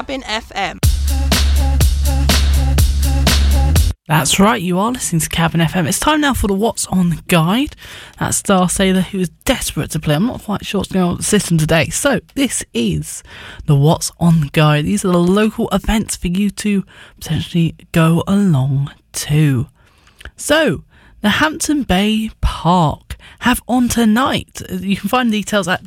Cabin FM. That's right, you are listening to Cabin FM. It's time now for the What's On Guide. That's Star Sailor, who is desperate to play. I'm not quite sure what's going on with the system today. So this is the What's On Guide. These are the local events for you to potentially go along to. So, the Hampton Bay Park have on tonight. You can find details at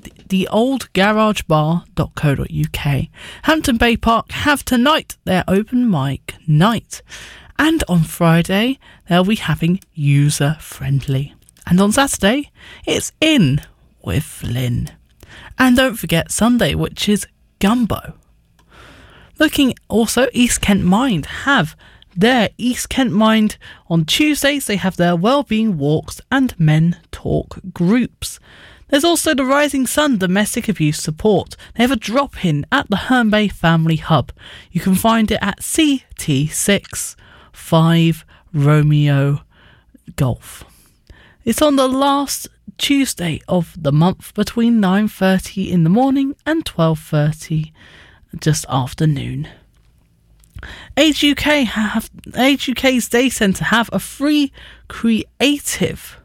theoldgaragebar.co.uk. Hampton Bay Park have tonight their open mic night. And on Friday, they'll be having User Friendly. And on Saturday, it's In with Flynn. And don't forget Sunday, which is Gumbo. Looking also, East Kent Mind have their East Kent Mind. On Tuesdays, they have their Wellbeing Walks and Men Talk groups. There's also the Rising Sun Domestic Abuse Support. They have a drop-in at the Herne Bay Family Hub. You can find it at CT6 5 Romeo Golf. It's on the last Tuesday of the month between 9:30 in the morning and 12:30 just afternoon. Age UK's Day Centre have a free creative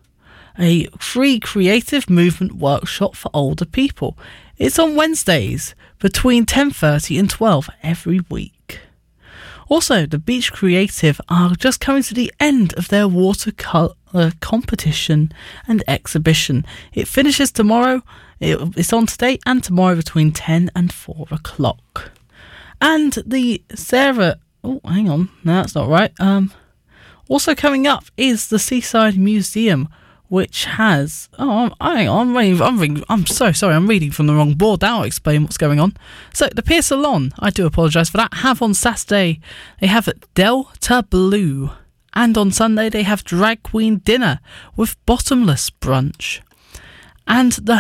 movement workshop for older people. It's on Wednesdays between 10:30 and 12 every week. Also, the Beach Creative are just coming to the end of their watercolour competition and exhibition. It finishes tomorrow. It's on today and tomorrow between 10 and 4 o'clock. And the Sarah... Oh, hang on. No, that's not right. Also coming up is the Seaside Museum, which has... Oh, I'm so sorry, I'm reading from the wrong board. That'll explain what's going on. So, the Pier Salon, I do apologise for that, have on Saturday, they have Delta Blue. And on Sunday, they have Drag Queen Dinner with Bottomless Brunch. And the